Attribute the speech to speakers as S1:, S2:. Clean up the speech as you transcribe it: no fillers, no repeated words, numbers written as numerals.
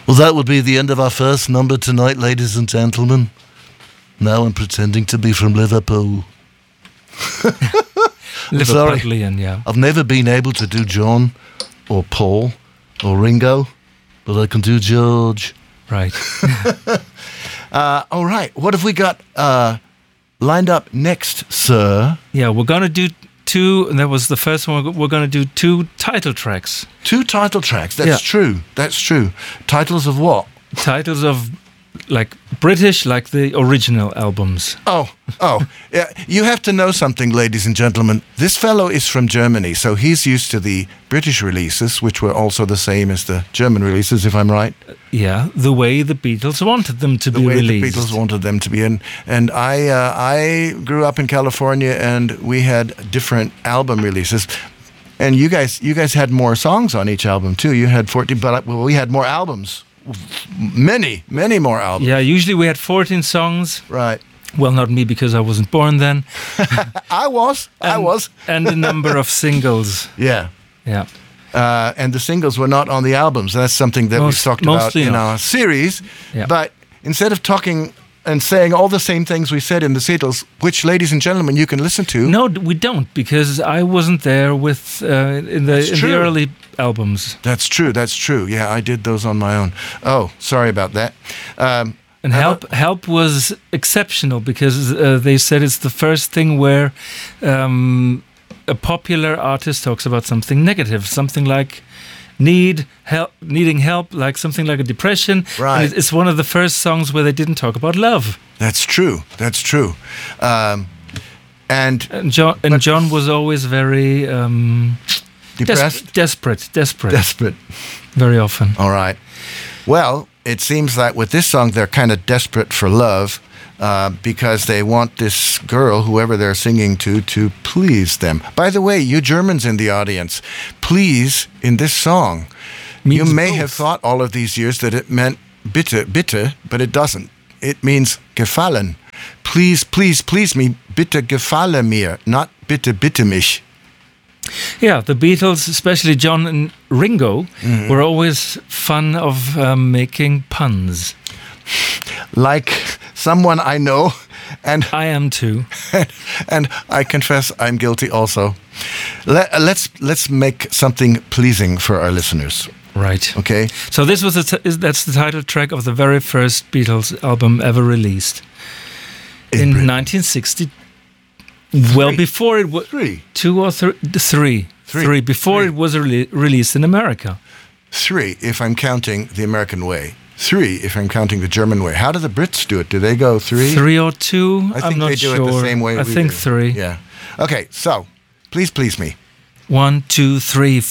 S1: Well, that would be the end of our first number tonight, ladies and gentlemen. Now I'm pretending to be from Liverpool.
S2: Liverpudlian, yeah.
S1: I've never been able to do John or Paul or Ringo, but I can do George.
S2: Right.
S1: All right. What have we got lined up next, sir?
S2: Yeah, we're going to do two, and that was the first one. We're going to do two title tracks.
S1: Two title tracks. That's true. That's true. Titles of what?
S2: Titles of, like, British, like the original albums.
S1: Oh. Yeah. You have to know something, ladies and gentlemen. This fellow is from Germany, so he's used to the British releases, which were also the same as the German releases, if I'm right.
S2: Yeah, the way the Beatles wanted them to be
S1: released. The way
S2: released.
S1: the Beatles wanted them to be in. And I grew up in California, and we had different album releases. And you guys had more songs on each album, too. You had 14, but we had more albums. Many more albums.
S2: Yeah, usually we had 14 songs.
S1: Right.
S2: Well, not me, because I wasn't born then.
S1: I was.
S2: And a number of singles.
S1: Yeah.
S2: Yeah.
S1: And the singles were not on the albums. That's something that we've talked about in our series.
S2: Yeah.
S1: But instead of talking and saying all the same things we said in the Beatles, which, ladies and gentlemen, you can listen to.
S2: No, we don't, because I wasn't there with in the early albums.
S1: That's true. Yeah, I did those on my own. Oh, sorry about that.
S2: And Help was exceptional, because they said it's the first thing where a popular artist talks about something negative, something like needing help, like something like a depression.
S1: Right.
S2: And it's one of the first songs where they didn't talk about love.
S1: That's true. And
S2: John was always very
S1: depressed,
S2: desperate, very often.
S1: All right. Well, it seems that with this song, they're kind of desperate for love. Because they want this girl, whoever they're singing to please them. By the way, you Germans in the audience, please, in this song, you may have thought all of these years that it meant bitte, but it doesn't. It means gefallen. Please, please, please me, bitte gefalle mir, not bitte, bitte mich.
S2: Yeah, the Beatles, especially John and Ringo, were always fun of making puns.
S1: Like someone I know, and
S2: I am too,
S1: and I confess I'm guilty also. Let's make something pleasing for our listeners.
S2: Right.
S1: Okay.
S2: So this was that's the title track of the very first Beatles album ever released in 1960. Well, before it was 2 or 3 before it was released in America.
S1: 3, if I'm counting the American way. 3, if I'm counting the German way. How do the Brits do it? Do they go 3?
S2: 3 or 2?
S1: I think
S2: I'm not
S1: they do
S2: sure.
S1: it the same way
S2: I think 3.
S1: Yeah. Okay, so, please me.
S2: 1, 2, 3, 4.